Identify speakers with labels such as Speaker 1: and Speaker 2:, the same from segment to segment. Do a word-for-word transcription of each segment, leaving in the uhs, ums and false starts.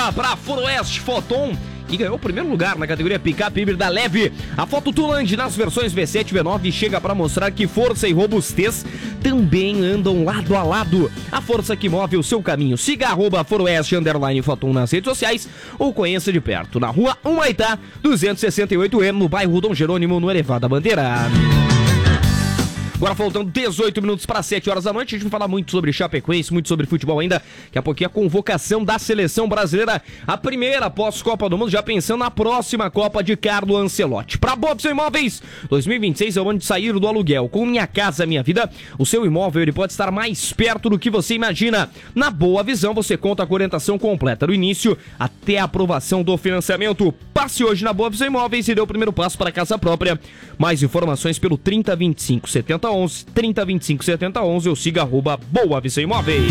Speaker 1: bola para Foroeste Foton, que ganhou o primeiro lugar na categoria picape híbrida leve. A Foto Tuland nas versões V sete e V nove chega para mostrar que força e robustez também andam lado a lado. A força que move o seu caminho. Siga arroba Foroeste underline Foton nas redes sociais ou conheça de perto na rua Humaitá, duzentos e sessenta e oito E, no bairro Dom Jerônimo, no Elevada Bandeira. Agora faltando dezoito minutos para sete horas da noite, a gente vai falar muito sobre Chapecoense, muito sobre futebol ainda. Daqui a pouquinho a convocação da seleção brasileira, a primeira pós-Copa do Mundo, já pensando na próxima Copa de Carlo Ancelotti. Para Bobson Imóveis, dois mil e vinte e seis é o ano de sair do aluguel. Com Minha Casa Minha Vida, o seu imóvel ele pode estar mais perto do que você imagina. Na Boa Visão, você conta com a orientação completa do início até a aprovação do financiamento. Passe hoje na Boa Visão Imóveis e dê o primeiro passo para a casa própria. Mais informações pelo trinta, vinte e cinco, setenta, onze, trinta, vinte e cinco, setenta, onze ou siga arroba Boa Visão Imóveis.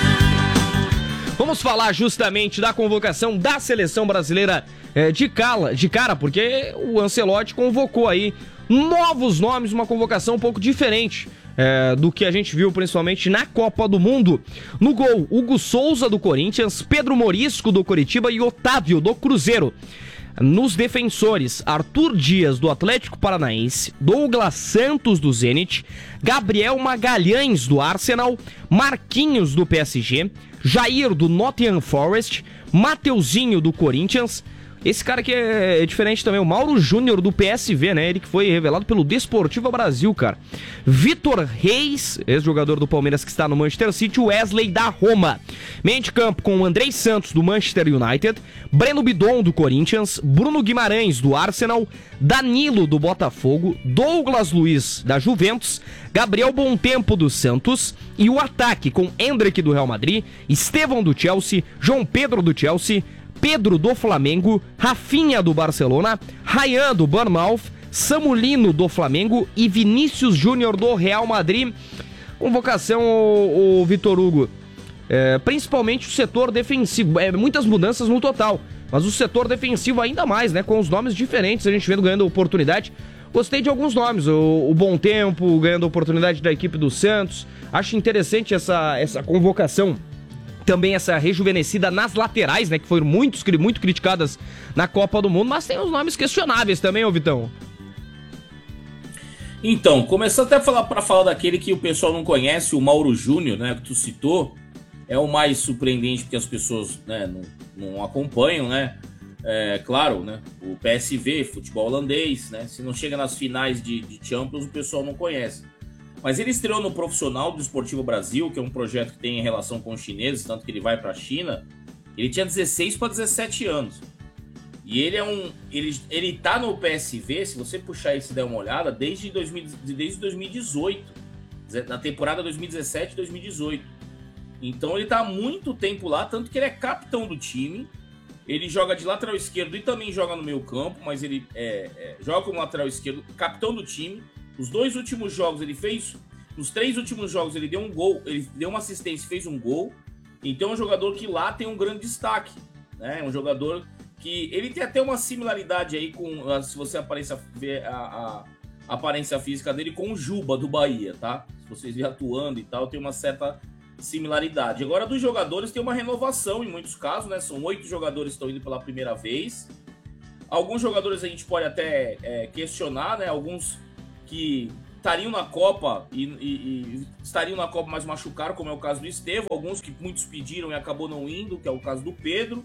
Speaker 1: Vamos falar justamente da convocação da seleção brasileira é, de, cala, de cara, porque o Ancelotti convocou aí novos nomes, uma convocação um pouco diferente é, do que a gente viu principalmente na Copa do Mundo. No gol, Hugo Souza do Corinthians, Pedro Morisco do Coritiba e Otávio do Cruzeiro. Nos defensores, Arthur Dias, do Atlético Paranaense, Douglas Santos, do Zenit, Gabriel Magalhães, do Arsenal, Marquinhos, do P S G, Jair, do Nottingham Forest, Mateuzinho, do Corinthians. Esse cara aqui é diferente também, o Mauro Júnior, do P S V, né? Ele que foi revelado pelo Desportivo Brasil, cara. Vitor Reis, ex-jogador do Palmeiras que está no Manchester City, Wesley da Roma. Meio de campo com Andrei Santos, do Manchester United, Breno Bidon, do Corinthians, Bruno Guimarães, do Arsenal, Danilo, do Botafogo, Douglas Luiz, da Juventus, Gabriel Bontempo, do Santos, e o ataque com Endrick, do Real Madrid, Estevão, do Chelsea, João Pedro, do Chelsea, Pedro do Flamengo, Rafinha do Barcelona, Ryan do Bournemouth, Samulino do Flamengo e Vinícius Júnior do Real Madrid. Convocação, o, o Vitor Hugo, é, principalmente o setor defensivo, é, muitas mudanças no total, mas o setor defensivo ainda mais, né, com os nomes diferentes, a gente vendo ganhando oportunidade. Gostei de alguns nomes, o, o Bom Tempo ganhando oportunidade da equipe do Santos. Acho interessante essa, essa convocação. Também essa rejuvenescida nas laterais, né? Que foram muitos, muito criticadas na Copa do Mundo, mas tem os nomes questionáveis também, ô Vitão.
Speaker 2: Então, começando até a falar para falar daquele que o pessoal não conhece, o Mauro Júnior, né? Que tu citou, é o mais surpreendente porque as pessoas, né, não, não acompanham, né? É, claro, né? O P S V, futebol holandês, né? Se não chega nas finais de, de Champions, o pessoal não conhece. Mas ele estreou no Profissional do Esportivo Brasil, que é um projeto que tem relação com os chineses, tanto que ele vai para a China. Ele tinha dezesseis para dezessete anos. E ele é um. Ele, ele tá no P S V, se você puxar isso e der uma olhada, desde, dois mil, desde dois mil e dezoito. Na temporada dois mil e dezessete, dois mil e dezoito. Então ele tá há muito tempo lá, tanto que ele é capitão do time. Ele joga de lateral esquerdo e também joga no meio campo, mas ele é, é, joga como lateral esquerdo, capitão do time. Os dois últimos jogos ele fez, nos três últimos jogos ele deu um gol, ele deu uma assistência e fez um gol. Então é um jogador que lá tem um grande destaque, né? É um jogador que ele tem até uma similaridade aí com, se você aparência, ver a, a, a aparência física dele com o Juba do Bahia, tá? Se vocês virem atuando e tal, tem uma certa similaridade. Agora dos jogadores tem uma renovação em muitos casos, né? São oito jogadores que estão indo pela primeira vez. Alguns jogadores a gente pode até é, questionar, né? Alguns que estariam na Copa e, e, e estariam na Copa, mas machucaram, como é o caso do Estevão. Alguns que muitos pediram e acabou não indo, que é o caso do Pedro.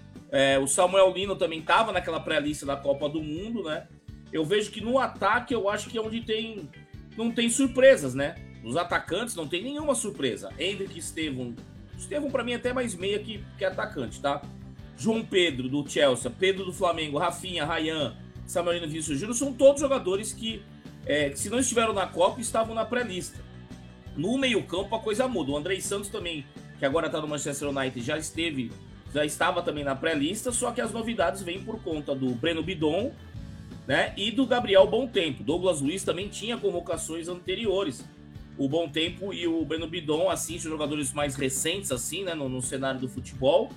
Speaker 2: É, o Samuel Lino também estava naquela pré-lista da Copa do Mundo, né? Eu vejo que no ataque, eu acho que é onde tem, não tem surpresas, né? Nos atacantes não tem nenhuma surpresa. Endrick e Estevão. Estevão para mim é até mais meia que, que atacante, tá? João Pedro do Chelsea, Pedro do Flamengo, Rafinha, Ryan, Samuel Lino e Vinícius Júnior são todos jogadores que É, que se não estiveram na Copa, estavam na pré-lista. No meio-campo a coisa muda. O Andrei Santos também, que agora está no Manchester United, já esteve, já estava também na pré-lista, só que as novidades vêm por conta do Breno Bidon, né, e do Gabriel Bontempo. Douglas Luiz também tinha convocações anteriores. O Bontempo e o Breno Bidon, assim, são jogadores mais recentes, assim, né, no, no cenário do futebol,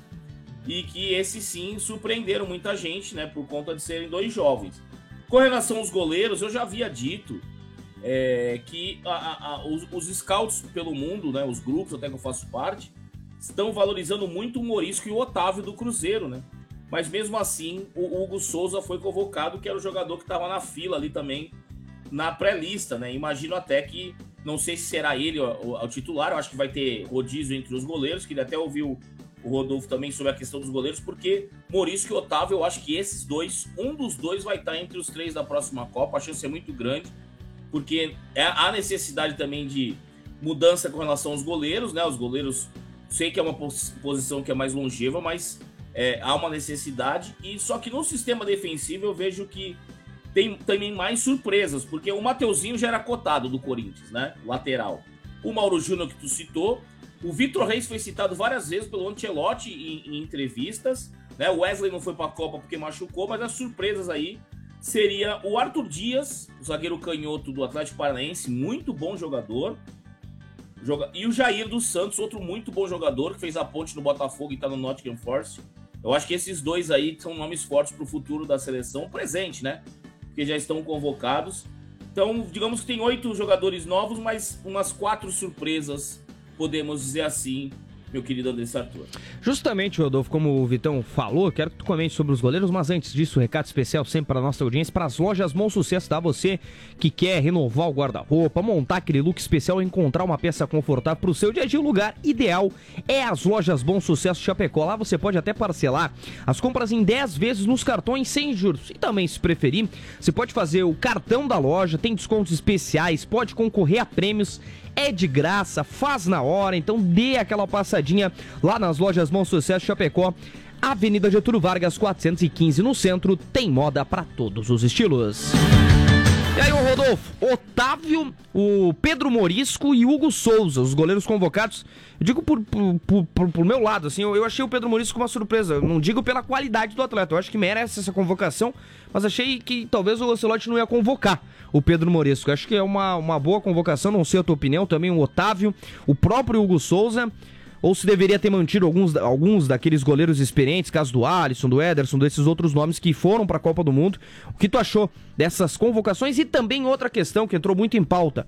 Speaker 2: e que esses sim surpreenderam muita gente, né, por conta de serem dois jovens. Com relação aos goleiros, eu já havia dito é, que a, a, a, os, os scouts pelo mundo, né, os grupos até que eu faço parte, estão valorizando muito o Morisco e o Otávio do Cruzeiro, né? Mas mesmo assim, o Hugo Souza foi convocado, que era o jogador que estava na fila ali também, na pré-lista, né? Imagino até que, não sei se será ele o, o titular, eu acho que vai ter rodízio entre os goleiros, que ele até ouviu o Rodolfo também sobre a questão dos goleiros, porque Morisco e Otávio, eu acho que esses dois, um dos dois vai estar entre os três da próxima Copa, a chance é muito grande, porque é, há necessidade também de mudança com relação aos goleiros, né? Os goleiros, sei que é uma posição que é mais longeva, mas é, há uma necessidade, e só que no sistema defensivo eu vejo que tem também mais surpresas, porque o Mateuzinho já era cotado do Corinthians, né? Lateral. O Mauro Júnior, que tu citou, o Vitor Reis foi citado várias vezes pelo Ancelotti em, em entrevistas, né? O Wesley não foi para a Copa porque machucou, mas as surpresas aí seria o Arthur Dias, o zagueiro canhoto do Atlético Paranaense, muito bom jogador, e o Jair dos Santos, outro muito bom jogador, que fez a ponte no Botafogo e está no Nottingham Forest. Eu acho que esses dois aí são nomes fortes para o futuro da seleção presente, né? Porque já estão convocados. Então, digamos que tem oito jogadores novos, mas umas quatro surpresas, podemos dizer assim, meu querido André Sartor.
Speaker 1: Justamente, Rodolfo, como o Vitão falou, quero que tu comente sobre os goleiros, mas antes disso, um recado especial sempre para a nossa audiência, para as lojas Bom Sucesso, tá? Você que quer renovar o guarda-roupa, montar aquele look especial, encontrar uma peça confortável para o seu dia a dia, o lugar ideal é as lojas Bom Sucesso Chapecó. Lá você pode até parcelar as compras em dez vezes nos cartões sem juros. E também, se preferir, você pode fazer o cartão da loja, tem descontos especiais, pode concorrer a prêmios, é de graça, faz na hora, então dê aquela passadinha lá nas lojas Bom Sucesso Chapecó, Avenida Getúlio Vargas quatrocentos e quinze, no centro, tem moda para todos os estilos. E aí, o Rodolfo, Otávio, o Pedro Morisco e Hugo Souza, os goleiros convocados. Eu digo por, por, por, por, por meu lado, assim, eu, eu achei o Pedro Morisco uma surpresa. Eu não digo pela qualidade do atleta, eu acho que merece essa convocação, mas achei que talvez o Ancelotti não ia convocar o Pedro Morisco. Eu acho que é uma, uma boa convocação, não sei a tua opinião, também o Otávio, o próprio Hugo Souza. Ou se deveria ter mantido alguns, alguns daqueles goleiros experientes, caso do Alisson, do Ederson, desses outros nomes que foram para a Copa do Mundo. O que tu achou dessas convocações? E também outra questão que entrou muito em pauta.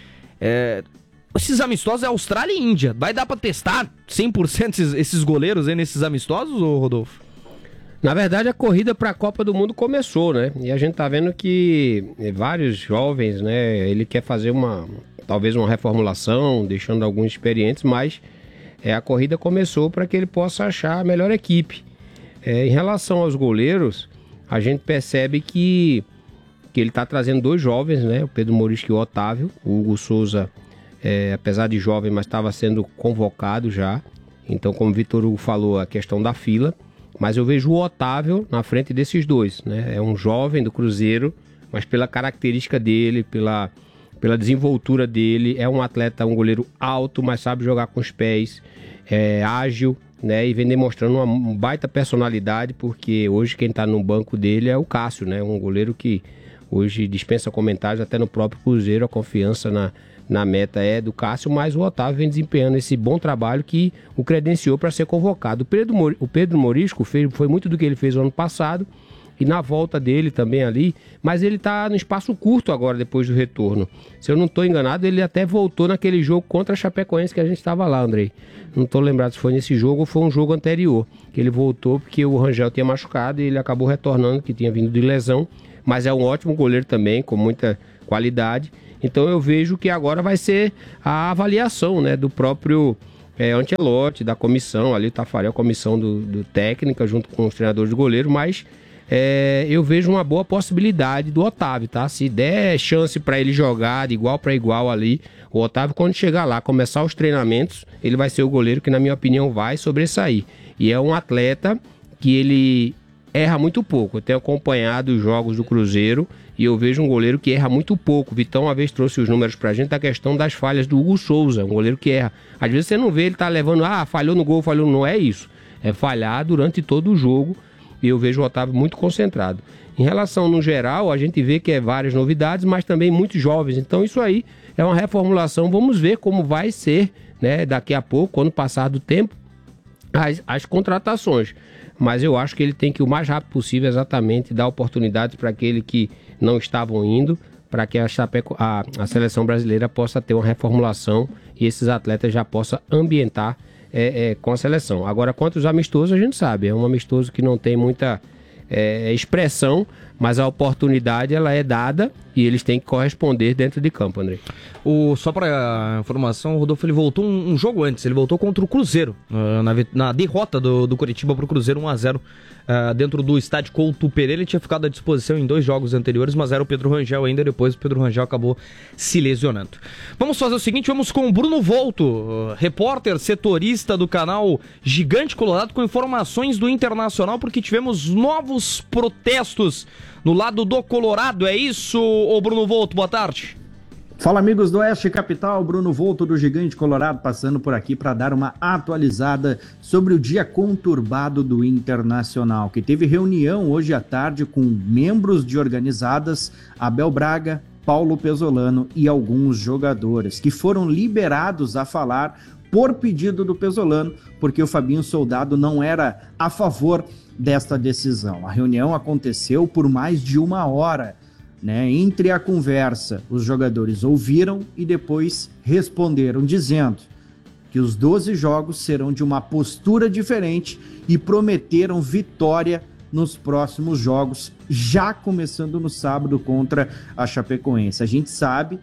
Speaker 1: É, esses amistosos é Austrália e Índia. Vai dar para testar cem por cento esses, esses goleiros aí nesses amistosos, ô Rodolfo?
Speaker 3: Na verdade, a corrida para a Copa do Mundo começou, né? E a gente tá vendo que vários jovens, né? Ele quer fazer uma, talvez uma reformulação, deixando alguns experientes, mas... É, a corrida começou para que ele possa achar a melhor equipe. É, em relação aos goleiros, a gente percebe que, que ele está trazendo dois jovens, né? O Pedro Morisco e o Otávio. O Hugo Souza, é, apesar de jovem, mas estava sendo convocado já. Então, como o Vitor Hugo falou, a questão da fila. Mas eu vejo o Otávio na frente desses dois, né? É um jovem do Cruzeiro, mas pela característica dele, pela... pela desenvoltura dele, é um atleta, um goleiro alto, mas sabe jogar com os pés, é ágil, né, e vem demonstrando uma baita personalidade, porque hoje quem está no banco dele é o Cássio, né, um goleiro que hoje dispensa comentários, até no próprio Cruzeiro a confiança na, na meta é do Cássio, mas o Otávio vem desempenhando esse bom trabalho que o credenciou para ser convocado. O Pedro, Mor- o Pedro Morisco fez, foi muito do que ele fez no ano passado, e na volta dele também ali, mas ele tá no espaço curto agora, depois do retorno. Se eu não estou enganado, ele até voltou naquele jogo contra a Chapecoense que a gente estava lá, Andrei. Não estou lembrado se foi nesse jogo ou foi um jogo anterior, que ele voltou porque o Rangel tinha machucado e ele acabou retornando, que tinha vindo de lesão, mas é um ótimo goleiro também, com muita qualidade. Então eu vejo que agora vai ser a avaliação, né, do próprio... É, Ancelotti, da comissão, ali o Tafarel, a comissão do, do técnica, junto com os treinadores de goleiro, mas é, eu vejo uma boa possibilidade do Otávio, tá? Se der chance para ele jogar de igual para igual ali, o Otávio, quando chegar lá, começar os treinamentos, ele vai ser o goleiro que, na minha opinião, vai sobressair. E é um atleta que ele erra muito pouco. Eu tenho acompanhado os jogos do Cruzeiro e eu vejo um goleiro que erra muito pouco. O Vitão uma vez trouxe os números pra gente da questão das falhas do Hugo Souza, um goleiro que erra. Às vezes você não vê, ele tá levando, ah, falhou no gol, falhou, não é isso. É falhar durante todo o jogo e eu vejo o Otávio muito concentrado. Em relação, no geral, a gente vê que é várias novidades, mas também muitos jovens. Então isso aí é uma reformulação. Vamos ver como vai ser, né, daqui a pouco, quando passar do tempo, as, as contratações. Mas eu acho que ele tem que, o mais rápido possível, exatamente, dar oportunidades para aquele que não estavam indo, para que a, Chapeco, a, a seleção brasileira possa ter uma reformulação e esses atletas já possam ambientar é, é, com a seleção. Agora, quanto aos amistosos, a gente sabe, é um amistoso que não tem muita é, expressão, mas a oportunidade ela é dada e eles têm que corresponder dentro de campo, André.
Speaker 1: O, só para informação, o Rodolfo ele voltou um, um jogo antes, ele voltou contra o Cruzeiro, uh, na, na derrota do, do Coritiba para o Cruzeiro um a zero uh, dentro do estádio Couto Pereira. Ele tinha ficado à disposição em dois jogos anteriores, mas era o Pedro Rangel ainda, depois o Pedro Rangel acabou se lesionando. Vamos fazer o seguinte, vamos com o Bruno Volto, uh, repórter setorista do canal Gigante Colorado, com informações do Internacional, porque tivemos novos protestos no lado do Colorado. É isso, ô Bruno Volto, boa tarde.
Speaker 4: Fala, amigos do Oeste Capital, Bruno Volto do Gigante Colorado passando por aqui para dar uma atualizada sobre o dia conturbado do Internacional, que teve reunião hoje à tarde com membros de organizadas, Abel Braga, Paulo Pesolano e alguns jogadores, que foram liberados a falar por pedido do Pesolano, porque o Fabinho Soldado não era a favor desta decisão. A reunião aconteceu por mais de uma hora, né? Entre a conversa, os jogadores ouviram e depois responderam, dizendo que os doze jogos serão de uma postura diferente e prometeram vitória nos próximos jogos, já começando no sábado contra a Chapecoense. A gente sabe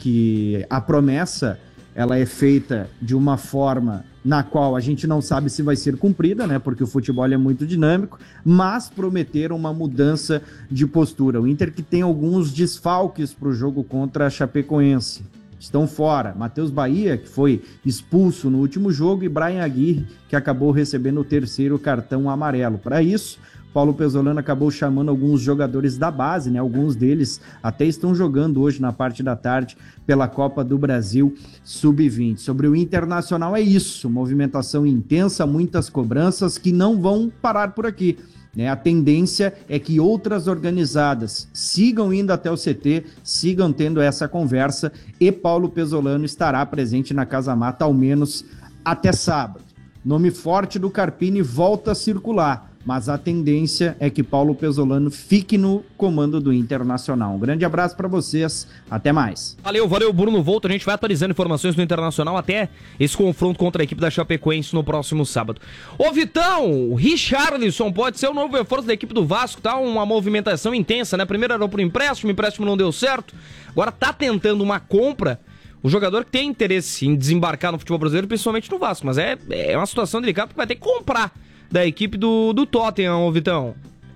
Speaker 4: que a promessa ela é feita de uma forma na qual a gente não sabe se vai ser cumprida, né? Porque o futebol é muito dinâmico, mas prometeram uma mudança de postura. O Inter que tem alguns desfalques para o jogo contra a Chapecoense. Estão fora Matheus Bahia, que foi expulso no último jogo, e Brian Aguirre, que acabou recebendo o terceiro cartão amarelo. Para isso, Paulo Pesolano acabou chamando alguns jogadores da base, né? Alguns deles até estão jogando hoje na parte da tarde pela Copa do Brasil sub vinte. Sobre o Internacional é isso, movimentação intensa, muitas cobranças que não vão parar por aqui, né? A tendência é que outras organizadas sigam indo até o C T, sigam tendo essa conversa, e Paulo Pesolano estará presente na Casa Mata ao menos até sábado. Nome forte do Carpini volta a circular, mas a tendência é que Paulo Pesolano fique no comando do Internacional. Um grande abraço para vocês, até mais.
Speaker 1: Valeu, valeu, Bruno Volto. A gente vai atualizando informações do Internacional até esse confronto contra a equipe da Chapecoense no próximo sábado. Ô Vitão, o Richarlison pode ser o novo reforço da equipe do Vasco, tá? Uma movimentação intensa, né? Primeiro era pro empréstimo, o empréstimo não deu certo, agora tá tentando uma compra. O jogador que tem interesse em desembarcar no futebol brasileiro, principalmente no Vasco, mas é, é uma situação delicada porque vai ter que comprar da equipe do, do Tottenham, Vitão.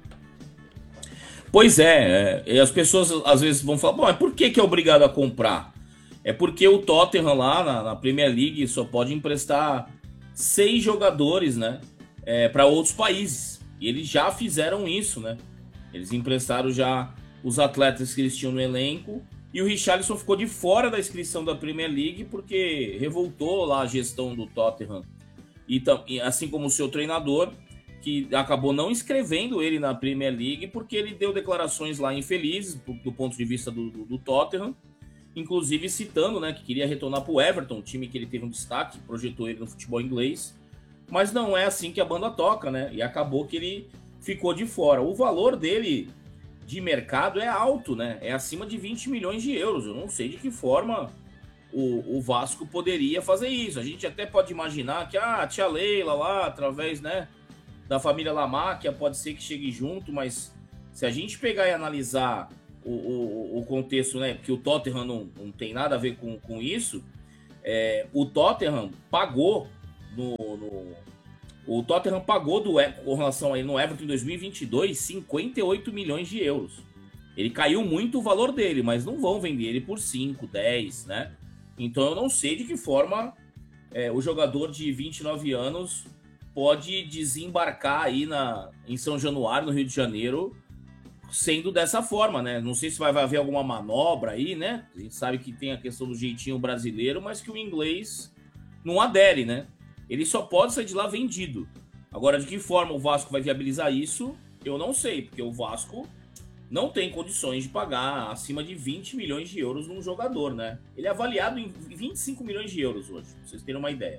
Speaker 2: Pois é, é, e as pessoas às vezes vão falar, bom, mas por que que é obrigado a comprar? É porque o Tottenham lá na, na Premier League só pode emprestar seis jogadores, né, é, para outros países. E eles já fizeram isso, né? Eles emprestaram já os atletas que eles tinham no elenco, e o Richarlison ficou de fora da inscrição da Premier League porque revoltou lá a gestão do Tottenham. E assim como o seu treinador, que acabou não inscrevendo ele na Premier League porque ele deu declarações lá infelizes do ponto de vista do, do, do Tottenham, inclusive citando, né, que queria retornar para o Everton, time que ele teve um destaque, projetou ele no futebol inglês, mas não é assim que a banda toca, né? E acabou que ele ficou de fora. O valor dele de mercado é alto, né? É acima de vinte milhões de euros. Eu não sei de que forma O, o Vasco poderia fazer isso. A gente até pode imaginar que ah, a tia Leila lá, através, né, da família Lamáquia, pode ser que chegue junto, mas se a gente pegar e analisar o, o, o contexto, né, porque o Tottenham não, não tem nada a ver com, com isso, é, o Tottenham pagou no, no, o Tottenham pagou do, com relação a ele no Everton em dois mil e vinte e dois cinquenta e oito milhões de euros. Ele caiu muito o valor dele, mas não vão vender ele por cinco, dez, né? Então eu não sei de que forma é, o jogador de vinte e nove anos pode desembarcar aí na, em São Januário, no Rio de Janeiro, sendo dessa forma, né? Não sei se vai, vai haver alguma manobra aí, né? A gente sabe que tem a questão do jeitinho brasileiro, mas que o inglês não adere, né? Ele só pode sair de lá vendido. Agora, de que forma o Vasco vai viabilizar isso, eu não sei, porque o Vasco não tem condições de pagar acima de vinte milhões de euros num jogador, né? Ele é avaliado em vinte e cinco milhões de euros hoje, pra vocês terem uma ideia.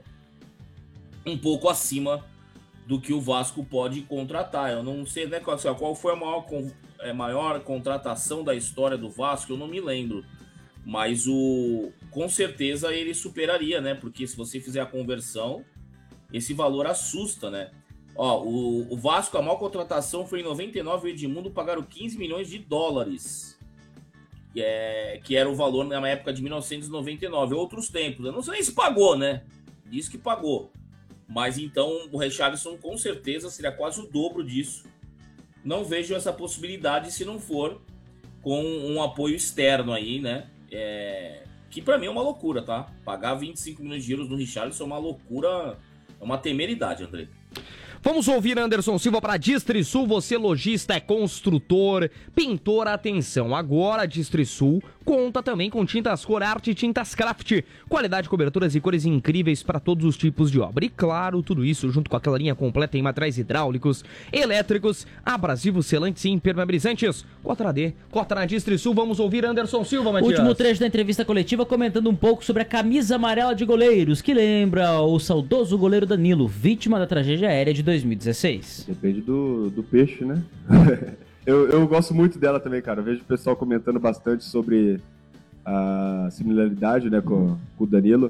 Speaker 2: Um pouco acima do que o Vasco pode contratar. Eu não sei, né, qual foi a maior, a maior contratação da história do Vasco, eu não me lembro. Mas o, com certeza ele superaria, né? Porque se você fizer a conversão, esse valor assusta, né? Ó, o, o Vasco, a maior contratação foi em noventa e nove, o Edmundo pagaram quinze milhões de dólares, que, é, que era o valor na época de mil novecentos e noventa e nove, outros tempos. Eu não sei nem se pagou, né? Diz que pagou. Mas então o Richarlison com certeza seria quase o dobro disso. Não vejo essa possibilidade se não for com um apoio externo aí, né? É, que pra mim é uma loucura, tá? Pagar vinte e cinco milhões de euros no Richarlison é uma loucura, é uma temeridade, André.
Speaker 1: Vamos ouvir Anderson Silva para Distrisul. Você lojista, é construtor, pintor, atenção. Agora a Distrisul conta também com tintas cor arte e tintas craft. Qualidade, coberturas e cores incríveis para todos os tipos de obra. E claro, tudo isso junto com aquela linha completa em materiais hidráulicos, elétricos, abrasivos, selantes e impermeabilizantes. Cota D, cota na Distrisul. Vamos ouvir Anderson Silva, Matias.
Speaker 5: Último trecho da entrevista coletiva comentando um pouco sobre a camisa amarela de goleiros, que lembra o saudoso goleiro Danilo, vítima da tragédia aérea de dois mil e dezesseis.
Speaker 6: Depende do, do peixe, né? eu, eu gosto muito dela também, cara. Eu vejo o pessoal comentando bastante sobre a similaridade, né, com, com o Danilo.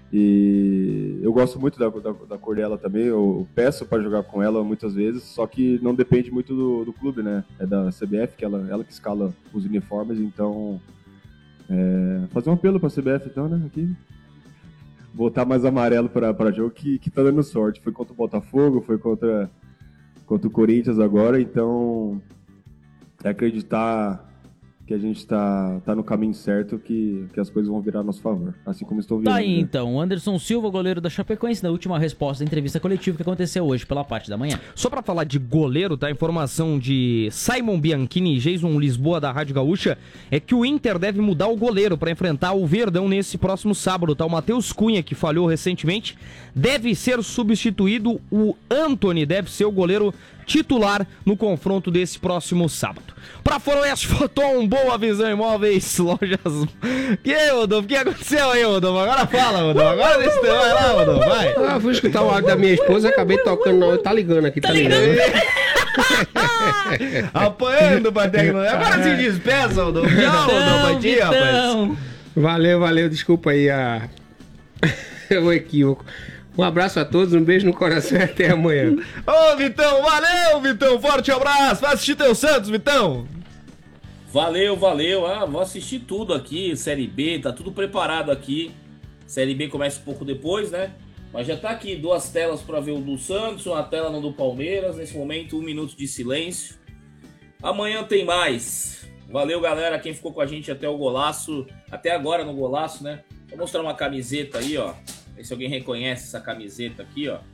Speaker 6: E eu gosto muito da, da, da cor dela também. Eu peço para jogar com ela muitas vezes, só que não depende muito do, do clube, né? É da C B F, que ela, ela que escala os uniformes. Então, é, fazer um apelo para a C B F, então, né? Aqui. Botar mais amarelo para jogo que, que tá dando sorte. Foi contra o Botafogo, foi contra, contra o Corinthians agora, então é acreditar que a gente tá, tá no caminho certo, que, que as coisas vão virar a nosso favor, assim como estou vendo.
Speaker 5: Tá aí
Speaker 6: né?
Speaker 5: então, Anderson Silva, goleiro da Chapecoense, na última resposta da entrevista coletiva que aconteceu hoje pela parte da manhã.
Speaker 1: Só pra falar de goleiro, tá? Informação de Simon Bianchini e Jason Lisboa da Rádio Gaúcha é que o Inter deve mudar o goleiro pra enfrentar o Verdão nesse próximo sábado, tá? O Matheus Cunha, que falhou recentemente, deve ser substituído. O Antony deve ser o goleiro titular no confronto desse próximo sábado. Pra Foroeste Foton, Boa Visão Imóveis, lojas... Que aí, Rodolfo? O que aconteceu aí, Rodolfo? Agora fala, Rodolfo. Agora deixa você vai lá, Rodolfo, vai.
Speaker 3: Ah, fui escutar o áudio da minha esposa, acabei tocando, não, tá ligando aqui, tá, tá ligando.
Speaker 1: Apanhando pra tecnologia. Agora se despeça, Rodolfo. Tchau, Rodolfo. Bom dia, rapaz.
Speaker 3: Valeu, valeu, desculpa aí a... o equívoco. Um abraço a todos, um beijo no coração e até amanhã.
Speaker 1: Ô, Vitão, valeu, Vitão. Forte abraço. Vai assistir teu Santos, Vitão.
Speaker 2: Valeu, valeu. Ah, vou assistir tudo aqui. Série B, tá tudo preparado aqui. Série B começa um pouco depois, né? Mas já tá aqui duas telas para ver o do Santos, uma tela no do Palmeiras. Nesse momento, um minuto de silêncio. Amanhã tem mais. Valeu, galera. Quem ficou com a gente até o golaço, até agora no golaço, né? Vou mostrar uma camiseta aí, ó. Ver se alguém reconhece essa camiseta aqui, ó.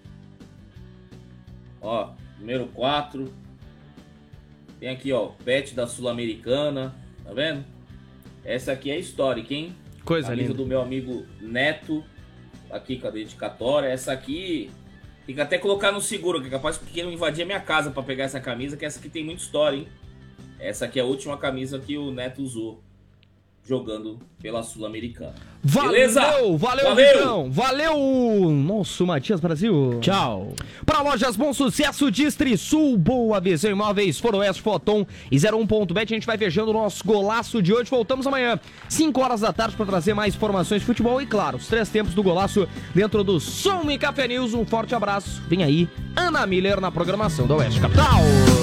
Speaker 2: Ó, número quatro. Tem aqui, ó, pet da Sul-Americana. Tá vendo? Essa aqui é histórica, hein?
Speaker 1: Coisa
Speaker 2: camisa
Speaker 1: linda.
Speaker 2: do meu amigo Neto. Aqui com a dedicatória. Essa aqui tem que até colocar no seguro, que é capaz que não invadir a minha casa pra pegar essa camisa, que essa aqui tem muita história, hein? Essa aqui é a última camisa que o Neto usou jogando pela Sul-Americana.
Speaker 1: Valeu,
Speaker 2: Beleza?
Speaker 1: valeu,
Speaker 2: Valeu.
Speaker 1: Vitão. Valeu, nosso Matias Brasil.
Speaker 5: Tchau.
Speaker 1: Para lojas Bom Sucesso, Distrisul, Boa Visão Imóveis, Foroeste Foton e zero um ponto bet. A gente vai fechando o nosso golaço de hoje. Voltamos amanhã, cinco horas da tarde, para trazer mais informações de futebol e, claro, os três tempos do golaço dentro do Som e Café News. Um forte abraço. Vem aí, Ana Miller na programação da Oeste Capital.